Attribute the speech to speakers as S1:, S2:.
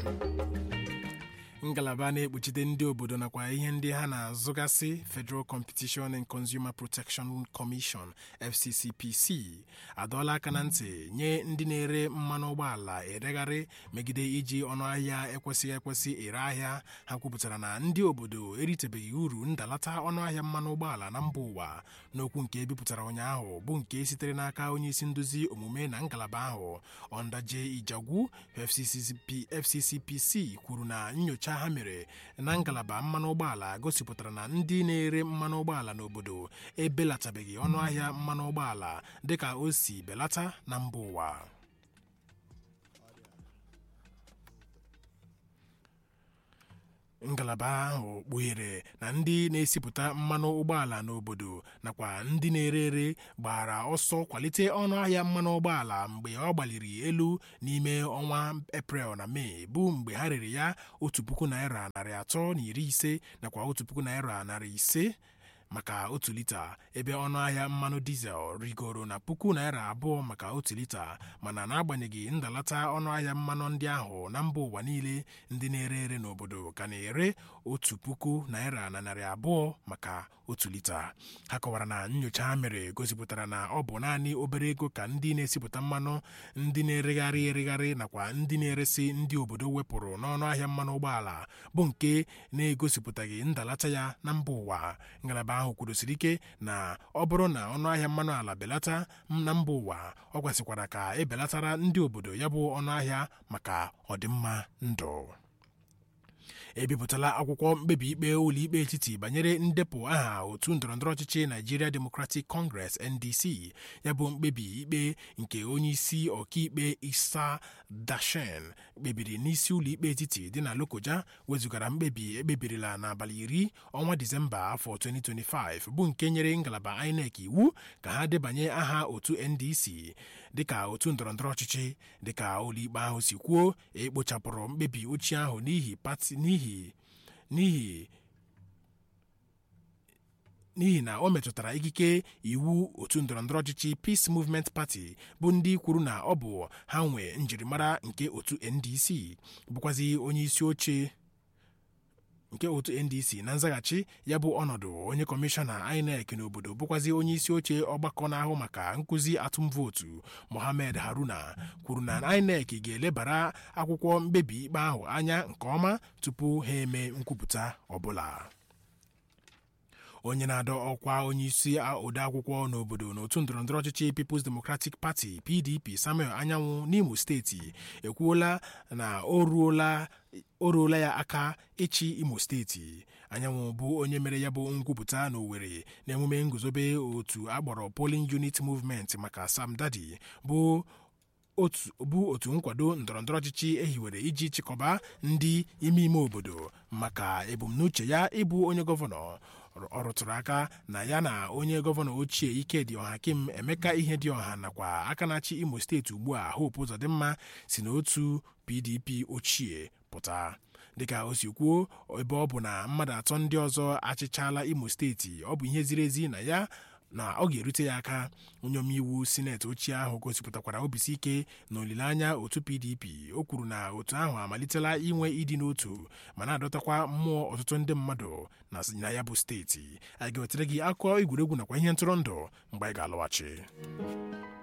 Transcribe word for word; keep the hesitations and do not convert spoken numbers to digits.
S1: ngalaba na-ekpuchite ndị obodo nakwa ihe ndị ha na-azụgasị Federal Competition and Consumer Protection Commission F C C P C adọọla aka na ntị nye ndị na-ere mmanụ ụgbọala eregharị megide iji ọnụahịa ekwesịghị ekwesị ere ahịa. Ha kwupụtara na ndị obodo eritebeghị uru ndalata ọnụahịa mmanụ ụgbọala na mba ụwa. N'okwu nke ebipụtara ụnyaahụ bụ nke sitere n'aka onyeisi nduzi omume na ngalaba ahụ Ondaje Ijagwu, F C C P C kwuru na nyocha ha mere na ngalaba mmanụ ụgbọala gosipụtara na ndị na-ere mmanụ ụgbọala n'obodo ebelatabeghị ọnụahịa mmanụ ụgbọala dịka o si belata na mba ụwa. Ngalaba ahụ kpughere na ndị na-esipụta mmanụ ụgbọala n'obodo nakwa ndị na-ere ere gbara ọsọ kwalite ọnụahịa mmanụ ụgbọala mgbe ọ gbaliri elu n'ime ọnwa Eprel na Mee, bụ mgbe ha rere ya otu puku naira narị atọ na iri ise nakwa otu puku naira narị ise maka otu lita, ebe ọnụahịa mmanụ dizel rigoro na puku naira abụọ maka otu lita. Mana n'agbanyeghị ndalata ọnụahịa mmanụ ndị ahụ na mba ụwa niile, ndị na-ere ere n'obodo ka na-ere otu puku naira na narị abụọ maka otu lita. Ha kọwara na nyocha ha mere gosipụtara na ọ bụ naanị obere ego ka ndị na-esipụta mmanụ, ndị na-eregharị eregharị nakwa ndị na-eresi ndị obodo wepụrụ n'ọnụahịa mmanụ ụgbọala, bụ nke na-egosipụtaghị ndalata ya na mba ụwa. Ngalaba ahụ kwurusiri ike na ọ bụrụ na ọnụahịa mmanụ ala belata na mba ụwa, ọ kwesịkwara ka ebelatara ndị obodo ya bụ ọnụahịa maka ọdịmma ndụ. Ebipụtala akwụkwọ mkpebi ikpe ụlọikpe etiti banyere ndepụ aha otu ndọrọndọrọ ọchịchị Nigeria Democratic Congress N D C. Ya bụ mkpebi ikpe nke onyeisi ọkaikpe Isa Dashen kpebiri n'isi ụlọikpe etiti dị na Lokoja wezugara mkpebi ekpebirila n'abalị iri ọnwa Disemba afọ twenty twenty-five, bụ nke nyere ngalaba I N E C iwu ka ha debanye aha otu N D C dịka otu ndọrọndọrọ ọchịchị. Dịka ụlọikpe ahụ si kwuo, ekpochapụrụ mkpebi ochie ahụ n'ihi pati n'ihi n'ihi n'ihi na o metụtara ikike iwu otu ndọrọndọrọ ọchịchị Peace Movement Party, bụ ndị kwuru na ọ bụ ha nwe njirimara nke otu N D C, bụkwazi onye isi oche nke otu N D C. Na nzaghachi ya bụ ọnọdụ, onye kọmishọna I N E C n'obodo bụkwazi onye isi oche ọgbakọ na-ahụ maka nkụzi atụmvootu Mohammed Haruna kwuru na I N E C ga-elebara akwụkwọ mkpebi ikpe ahụ anya nke ọma tupu ha eme nkwupụta ọbụla. Onye na-adọ ọkwa onyeisi odeakwụkwọ n'obodo n'otu ndọrọndọrọ ọchịchị People's Democratic Party P D P Samuel Anyanwụ n'Imo steeti ekwuola na o ruola o ruola ya aka ịchị Imo steeti. Anyanwụ bụ onye mere ya bụ nkwupụta n'Owerri n'emume nguzobe otu akpọrọ Polling Unit Movement maka Sam Dady, bụ otu bụ otu nkwado ndọrọndọrọ ọchịchị ehiwere iji chịkọba ndị ime ime obodo maka ebumnuche ya ịbụ onye gọvanọ. Ọ rụtụrụ aka na ya na onye gọvanọ ochie Ikediọha Hakim Emeka Ihedioha nakwa aka na-achị Imo steeti ugbu a Hope Uzodimma si n'otu P D P ochie pụta. Dịka o si kwuo, ebe ọ bụ na mmadụ atọ ndị ọzọ achịchala Imo steeti, ọ bụ ihe ziri ezi na ya na ọ ga-erute ya aka. Onye omeiwu sineti ochie ahụ gosipụtakwara obisi ike na olileanya otu P D P. O kwuru na otu ahụ amalitela inwe ịdị n'otu ma na-adọtakwa mmụọ ọtụtụ ndị mmadụ na ya bụ steeti. Anyị ga-ewetara gị akụkọ egwuregwu nakwa ihe ntụrụndụ mgbe anyị ga-alọghachi.